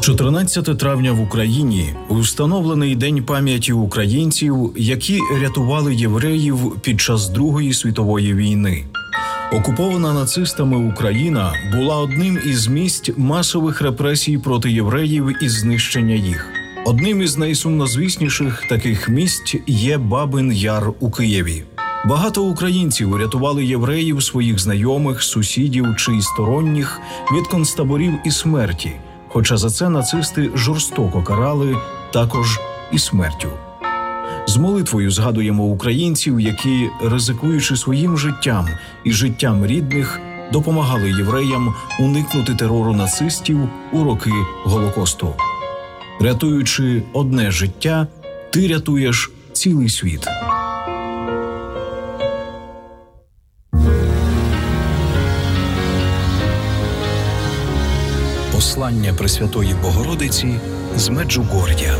14 травня в Україні установлений День пам'яті українців, які рятували євреїв під час Другої світової війни. Окупована нацистами Україна була одним із місць масових репресій проти євреїв і знищення їх. Одним із найсумнозвісніших таких місць є Бабин Яр у Києві. Багато українців рятували євреїв, своїх знайомих, сусідів чи сторонніх від концтаборів і смерті, хоча за це нацисти жорстоко карали також і смертю. З молитвою згадуємо українців, які, ризикуючи своїм життям і життям рідних, допомагали євреям уникнути терору нацистів у роки Голокосту. Рятуючи одне життя, ти рятуєш цілий світ. Послання Пресвятої Богородиці з Меджугор'я.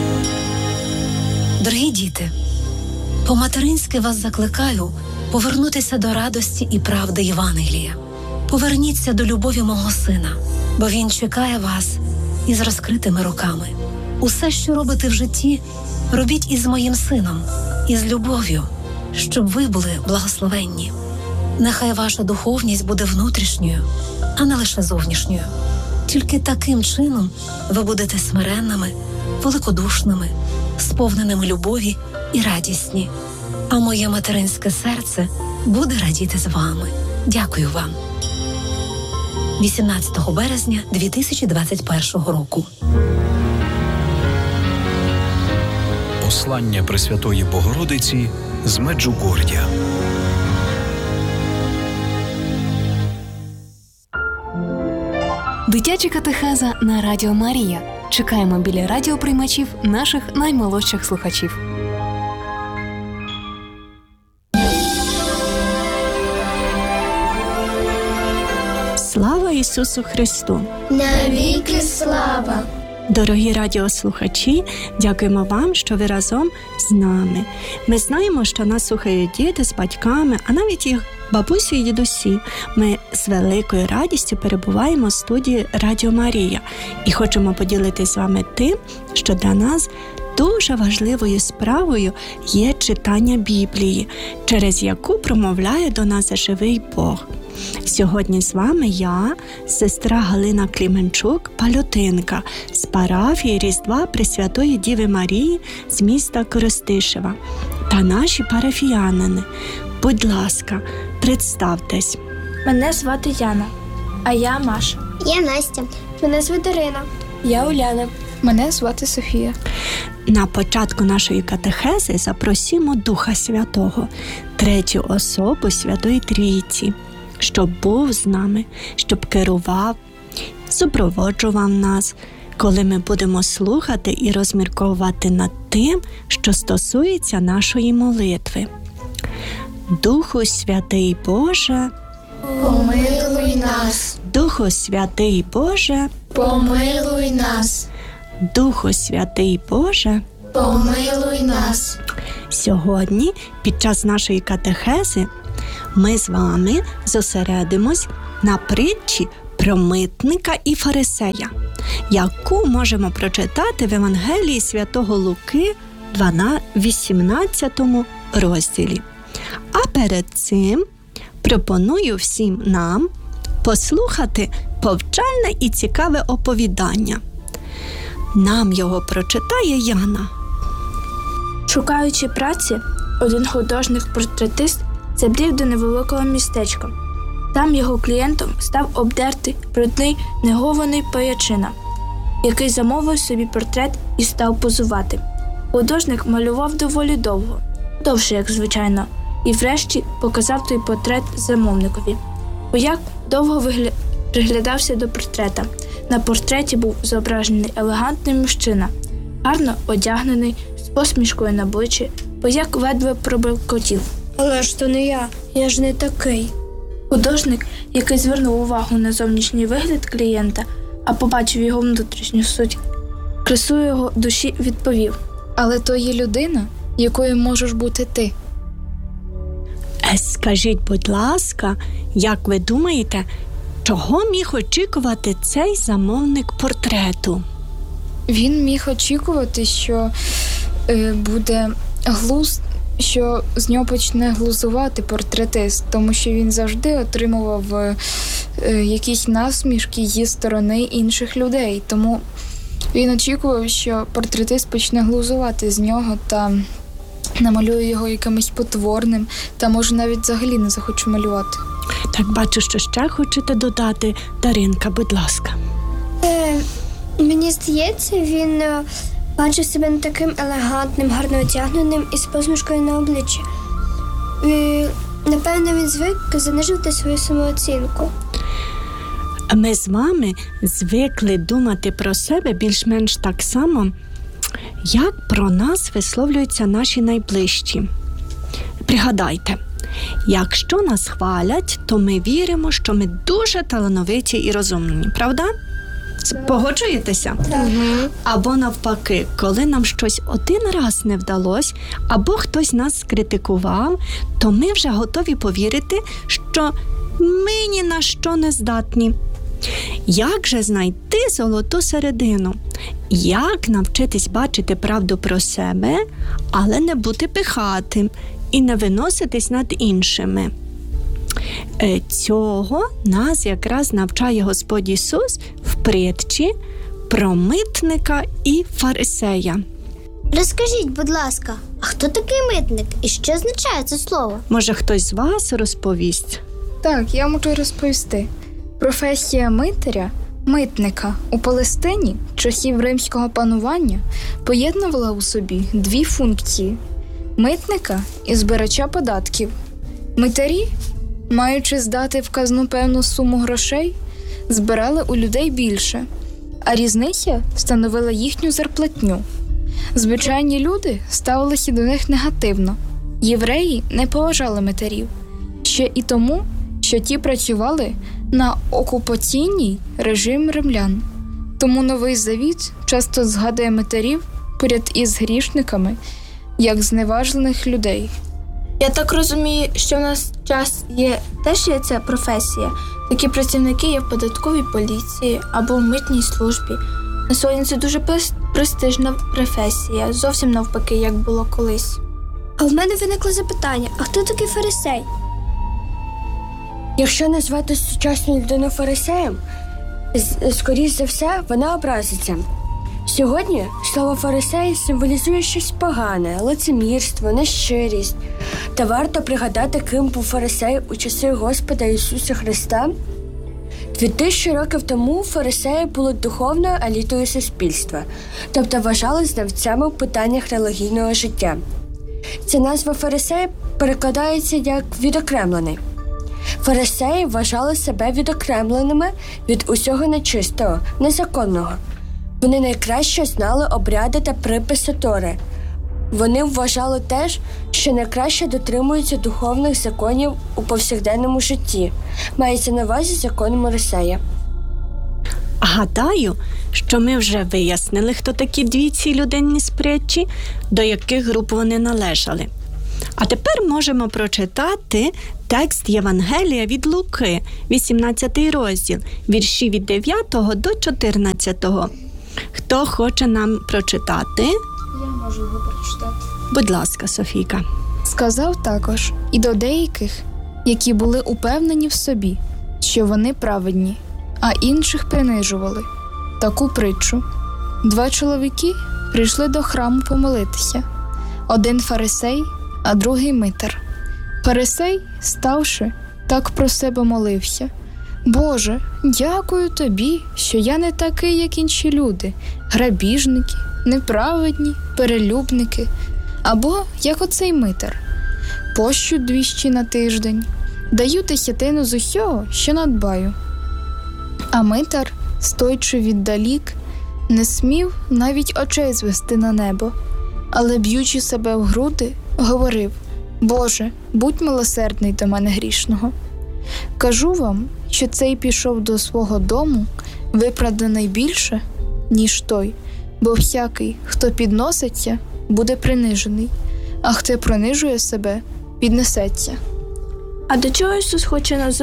Дорогі діти, по-материнськи вас закликаю повернутися до радості і правди Євангелія. Поверніться до любові мого сина, бо він чекає вас із розкритими руками. Усе, що робите в житті, робіть із моїм сином, із любов'ю, щоб ви були благословенні. Нехай ваша духовність буде внутрішньою, а не лише зовнішньою. Тільки таким чином ви будете смиренними, великодушними, сповненими любові і радісні. А моє материнське серце буде радіти з вами. Дякую вам. 18 березня 2021 року. Послання Пресвятої Богородиці з Меджугор'я. Дитяча катехеза на Радіо Марія. Чекаємо біля радіоприймачів наших наймолодших слухачів. Слава Ісусу Христу! Навіки слава! Дорогі радіослухачі, дякуємо вам, що ви разом з нами. Ми знаємо, що нас слухають діти з батьками, а навіть їх бабусі і дідусі. Ми з великою радістю перебуваємо в студії Радіо Марія і хочемо поділитися з вами тим, що для нас дуже важливою справою є читання Біблії, через яку промовляє до нас живий Бог. Сьогодні з вами я, сестра Галина Кліменчук-Палютинка з парафії Різдва Пресвятої Діви Марії з міста Коростишева та наші парафіянини. Будь ласка, представтесь. Мене звати Яна. А я Маша. Я Настя. Мене звати Ірина. Я Уляна. Мене звати Софія. На початку нашої катехези запросимо Духа Святого, третю особу Святої Трійці, щоб був з нами, щоб керував, супроводжував нас, коли ми будемо слухати і розмірковувати над тим, що стосується нашої молитви. Духу Святий Боже, помилуй нас. Духу Святий Боже, Помилуй нас. Духу Святий Боже, Помилуй нас. Сьогодні, під час нашої катехези, ми з вами зосередимось на притчі про митника і фарисея, яку можемо прочитати в Євангелії Святого Луки, 18 розділі. А перед цим пропоную всім нам послухати повчальне і цікаве оповідання. Нам його прочитає Яна. Шукаючи праці, один художник-портретист забрів до невеликого містечка. Там його клієнтом став обдертий, брудний, негований паячина, який замовив собі портрет і став позувати. Художник малював доволі довго, довше, як звичайно, і врешті показав той портрет замовникові. Вояк довго приглядався до портрета. На портреті був зображений елегантний мужчина, гарно одягнений, з посмішкою на обличчі. Вояк ледве пробуркотів: Але ж то не я ж не такий. Художник, який звернув увагу на зовнішній вигляд клієнта, а побачив його внутрішню суть, красу його душі, відповів: Але то є людина, якою можеш бути ти. Скажіть, будь ласка, як ви думаєте, чого міг очікувати цей замовник портрету? він міг очікувати, що буде що з нього почне глузувати портретист, тому що він завжди отримував якісь насмішки зі сторони інших людей. Тому він очікував, що портретист почне глузувати з нього та намалює його якимось потворним, та може навіть взагалі не захоче малювати. Так, бачу, що ще хочете додати. Даринка, будь ласка. Мені здається, він бачив себе не таким елегантним, гарно одягненим і з посмішкою на обличчі. Напевно, він звик занижувати свою самооцінку. Ми з вами звикли думати про себе більш-менш так само, як про нас висловлюються наші найближчі. Пригадайте, якщо нас хвалять, то ми віримо, що ми дуже талановиті і розумні, правда? Погоджуєтеся? Або навпаки, коли нам щось один раз не вдалося, або хтось нас скритикував, то ми вже готові повірити, що ми ні на що не здатні. Як же знайти золоту середину? Як навчитись бачити правду про себе, але не бути пихатим і не виноситись над іншими? Цього нас якраз навчає Господь Ісус в притчі про митника і фарисея. Розкажіть, будь ласка, а хто такий митник і що означає це слово? Може, хтось з вас розповість? Так, я можу розповісти. Професія митника у Палестині часів римського панування поєднувала у собі дві функції – митника і збирача податків. Митарі, маючи здати в казну певну суму грошей, збирали у людей більше, а різниця становила їхню зарплатню. Звичайні люди ставилися до них негативно. Євреї не поважали митарів. Ще і тому, що ті працювали на окупаційний режим римлян. Тому Новий Завіт часто згадує митарів поряд із грішниками, як зневажених людей. Я так розумію, що в нас теж є ця професія. Такі працівники є в податковій поліції або в митній службі. На сьогодні це дуже престижна професія, зовсім навпаки, як було колись. А в мене виникло запитання, а хто такий фарисей? Якщо назвати сучасну людину фарисеєм, скоріш за все, вона образиться. Сьогодні слово «фарисей» символізує щось погане, лицемірство, нещирість. Та варто пригадати, ким був фарисей у часи Господа Ісуса Христа. 2000 років тому фарисеї були духовною елітою суспільства, тобто вважали знавцями в питаннях релігійного життя. Ця назва «фарисей» перекладається як «відокремлений». Фарисеї вважали себе відокремленими від усього нечистого, незаконного. Вони найкраще знали обряди та приписи Тори. Вони вважали теж, що найкраще дотримуються духовних законів у повсякденному житті. Мається на увазі закони Мойсея. Гадаю, що ми вже вияснили, хто такі дві ці людинні притчі, до яких груп вони належали. А тепер можемо прочитати текст Євангелія від Луки, 18 розділ, вірші від 9 до 14. Хто хоче нам прочитати? Я можу його прочитати. Будь ласка, Софійка. Сказав також і до деяких, які були упевнені в собі, що вони праведні, а інших принижували. Таку притчу. 2 чоловіки прийшли до храму помолитися. Один фарисей, а другий митар. Фарисей, ставши, так про себе молився. Боже, дякую тобі, що я не такий, як інші люди, грабіжники, неправедні, перелюбники, або як оцей митар. Пощу 200 на тиждень, даю 10 з усього, що надбаю. А митар, стоячи віддалік, не смів навіть очей звести на небо, але, б'ючи себе в груди, говорив: Боже, будь милосердний до мене грішного. Кажу вам, що цей пішов до свого дому, виправданий більше, ніж той, бо всякий, хто підноситься, буде принижений, а хто принижує себе, піднесеться. А до чого Ісус хоче нас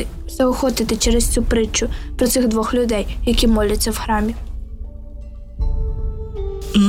заохотити через цю притчу про цих 2 людей, які моляться в храмі?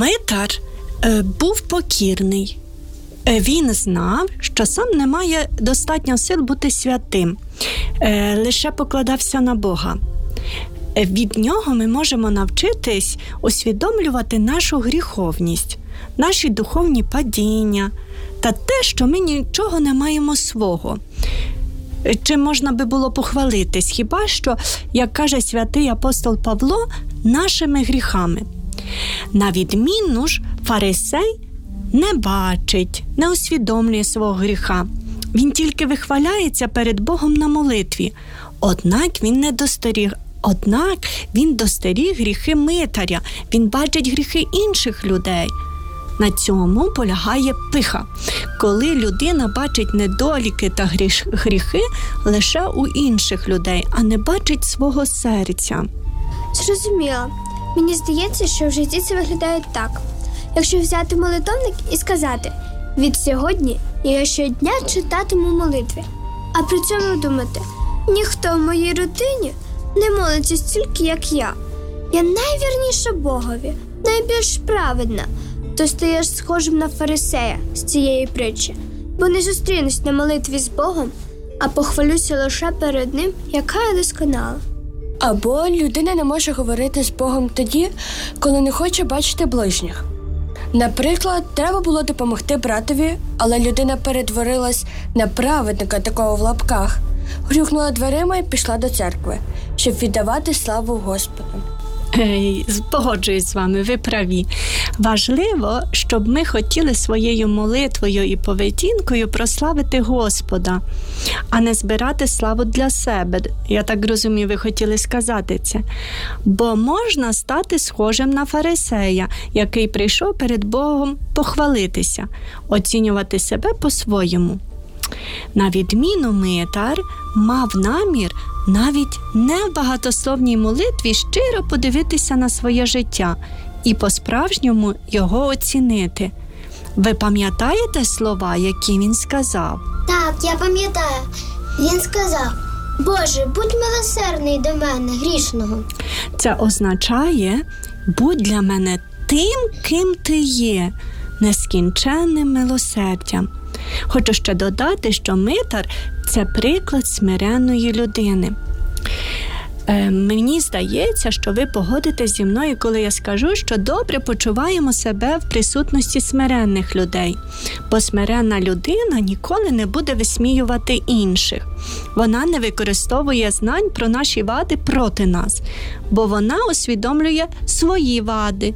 Митар був покірний. Він знав, що сам не має достатньо сил бути святим, лише покладався на Бога. Від нього ми можемо навчитись усвідомлювати нашу гріховність, наші духовні падіння та те, що ми нічого не маємо свого. Чим можна би було похвалитись? Хіба що, як каже святий апостол Павло, нашими гріхами. На відміну ж, фарисей не бачить, не усвідомлює свого гріха. Він тільки вихваляється перед Богом на молитві. Однак він достеріг гріхи митаря, він бачить гріхи інших людей. На цьому полягає пиха, коли людина бачить недоліки та гріхи лише у інших людей, а не бачить свого серця. Зрозуміло. Мені здається, що в житті це виглядає так. Якщо взяти молитовник і сказати: від сьогодні я щодня читатиму молитви, а при цьому думати: ніхто в моїй родині не молиться стільки, як я. Я найвірніша Богові, найбільш праведна. То стаєш схожим на фарисея з цієї притчі, бо не зустрінусь на молитві з Богом, а похвалюся лише перед Ним, яка я досконала. Або людина не може говорити з Богом тоді, коли не хоче бачити ближніх. Наприклад, треба було допомогти братові, але людина перетворилась на праведника, такого в лапках, грюкнула дверима і пішла до церкви, щоб віддавати славу Господу. Погоджуюсь з вами, ви праві. Важливо, щоб ми хотіли своєю молитвою і поведінкою прославити Господа, а не збирати славу для себе. Я так розумію, ви хотіли сказати це. Бо можна стати схожим на фарисея, який прийшов перед Богом похвалитися, оцінювати себе по-своєму. На відміну митар мав намір навіть не в багатословній молитві щиро подивитися на своє життя і по-справжньому його оцінити. Ви пам'ятаєте слова, які він сказав? Так, я пам'ятаю. Він сказав: Боже, будь милосердний до мене, грішного. Це означає: будь для мене тим, ким ти є, нескінченним милосердям. Хочу ще додати, що митар – це приклад смиренної людини. Мені здається, що ви погодитесь зі мною, коли я скажу, що добре почуваємо себе в присутності смиренних людей. Бо смиренна людина ніколи не буде висміювати інших. Вона не використовує знань про наші вади проти нас, бо вона усвідомлює свої вади,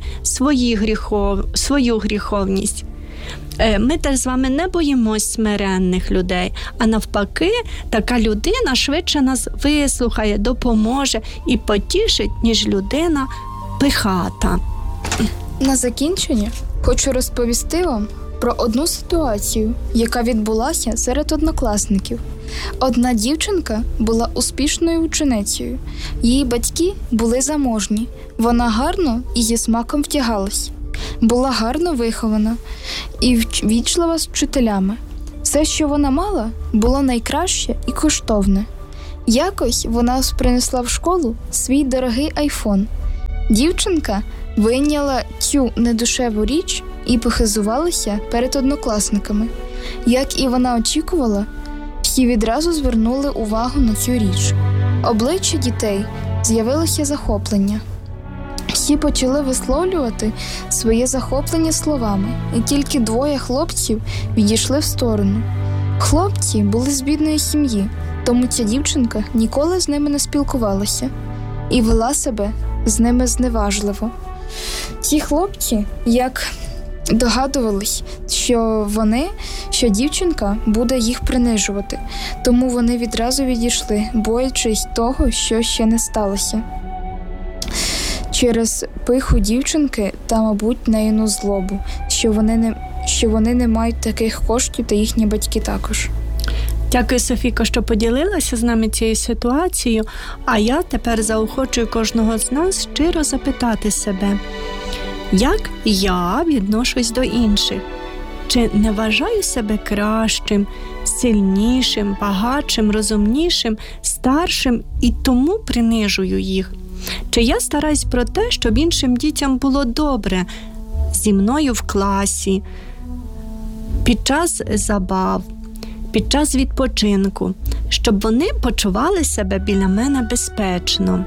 свою гріховність. Ми теж з вами не боїмось смиренних людей, а навпаки, така людина швидше нас вислухає, допоможе і потішить, ніж людина пихата. На закінчення хочу розповісти вам про одну ситуацію, яка відбулася серед однокласників. Одна дівчинка була успішною ученицею. Її батьки були заможні. Вона гарно і зі смаком втягалась. Була гарно вихована і ввічлива з вчителями. Все, що вона мала, було найкраще і коштовне. Якось вона принесла в школу свій дорогий айфон. Дівчинка вийняла цю недушеву річ і похизувалася перед однокласниками. Як і вона очікувала, всі відразу звернули увагу на цю річ. Обличчя дітей з'явилося захоплення. Всі почали висловлювати своє захоплення словами, і тільки двоє хлопців відійшли в сторону. Хлопці були з бідної сім'ї, тому ця дівчинка ніколи з ними не спілкувалася і вела себе з ними зневажливо. Ці хлопці, як догадувались, що дівчинка буде їх принижувати, тому вони відразу відійшли, боячись того, що ще не сталося. Через пиху дівчинки та, мабуть, наївну злобу, що вони не мають таких коштів, та їхні батьки також. Дякую, Софійко, що поділилася з нами цією ситуацією, а я тепер заохочую кожного з нас щиро запитати себе, як я відношусь до інших? Чи не вважаю себе кращим, сильнішим, багатшим, розумнішим, старшим і тому принижую їх? Чи я стараюсь про те, щоб іншим дітям було добре, зі мною в класі, під час забав, під час відпочинку, щоб вони почували себе біля мене безпечно.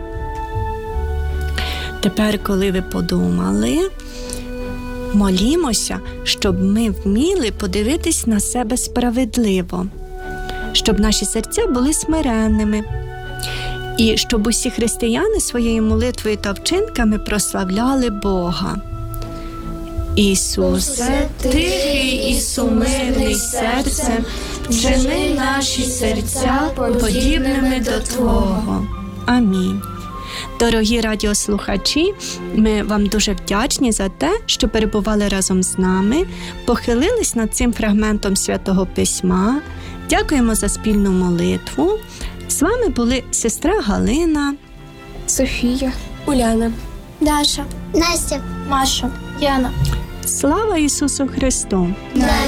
Тепер, коли ви подумали, молімося, щоб ми вміли подивитись на себе справедливо, щоб наші серця були смиренними, і щоб усі християни своєю молитвою та вчинками прославляли Бога. Ісусе, тихий і сумирний серцем, вчини наші серця подібними до Твого. Амінь. Дорогі радіослухачі, ми вам дуже вдячні за те, що перебували разом з нами, похилились над цим фрагментом Святого Письма. Дякуємо за спільну молитву. З вами були сестра Галина, Софія, Уляна. Даша, Настя, Маша, Яна. Слава Ісусу Христу! навіки